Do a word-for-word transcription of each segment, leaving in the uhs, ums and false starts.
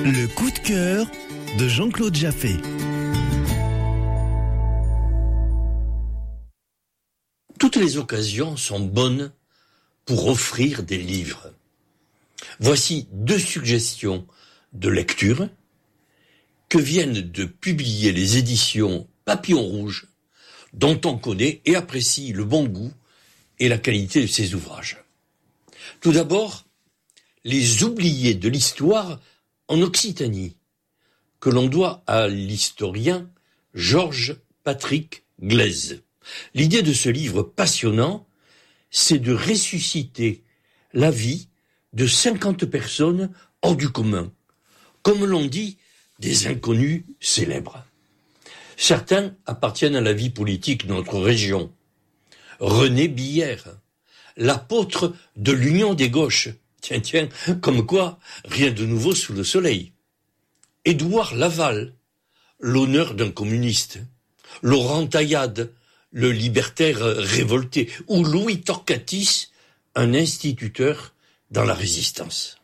Le coup de cœur de Jean-Claude Jaffé. Toutes les occasions sont bonnes pour offrir des livres. Voici deux suggestions de lecture que viennent de publier les éditions Papillon Rouge, dont on connaît et apprécie le bon goût et la qualité de ses ouvrages. Tout d'abord, Les oubliés de l'histoire en Occitanie, que l'on doit à l'historien Georges Patrick Glaise. L'idée de ce livre passionnant, c'est de ressusciter la vie de cinquante personnes hors du commun, comme l'on dit, des inconnus célèbres. Certains appartiennent à la vie politique de notre région. René Billère, l'apôtre de l'Union des gauches, tiens, tiens, comme quoi, rien de nouveau sous le soleil. Édouard Laval, l'honneur d'un communiste. Laurent Taillade, le libertaire révolté. Ou Louis Torcatis, un instituteur dans la résistance.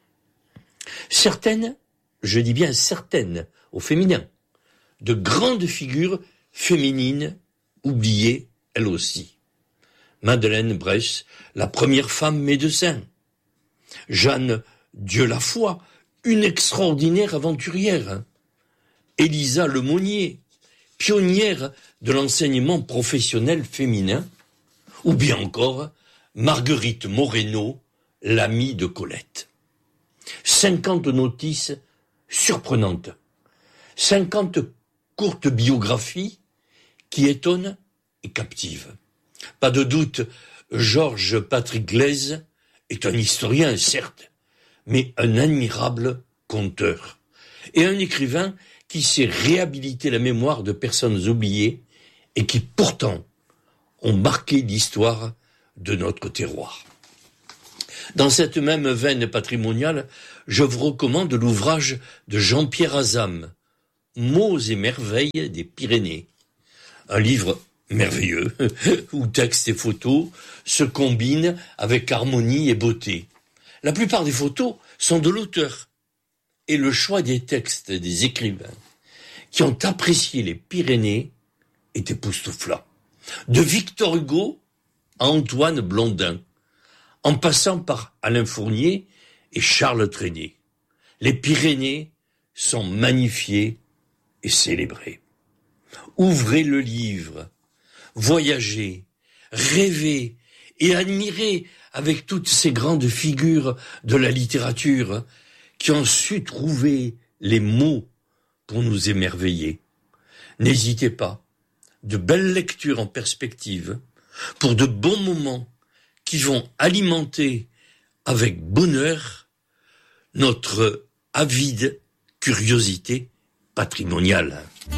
Certaines, je dis bien certaines, au féminin, de grandes figures féminines, oubliées elles aussi. Madeleine Bress, la première femme médecin. Jeanne Dieulafoy, une extraordinaire aventurière. Élisa Lemonnier, pionnière de l'enseignement professionnel féminin. Ou bien encore Marguerite Moreno, l'amie de Colette. Cinquante notices surprenantes. Cinquante courtes biographies qui étonnent et captivent. Pas de doute, Georges Patrick Glaise est un historien, certes, mais un admirable conteur et un écrivain qui sait réhabiliter la mémoire de personnes oubliées et qui pourtant ont marqué l'histoire de notre terroir. Dans cette même veine patrimoniale, je vous recommande l'ouvrage de Jean-Pierre Azam, Mots et merveilles des Pyrénées, un livre merveilleux, où texte et photos se combinent avec harmonie et beauté. La plupart des photos sont de l'auteur, et le choix des textes des écrivains qui ont apprécié les Pyrénées est époustouflant. De Victor Hugo à Antoine Blondin, en passant par Alain Fournier et Charles Trenet. Les Pyrénées sont magnifiées et célébrées. Ouvrez le livre, voyagez, rêvez et admirez avec toutes ces grandes figures de la littérature qui ont su trouver les mots pour nous émerveiller. N'hésitez pas, de belles lectures en perspective pour de bons moments qui vont alimenter avec bonheur notre avide curiosité patrimoniale.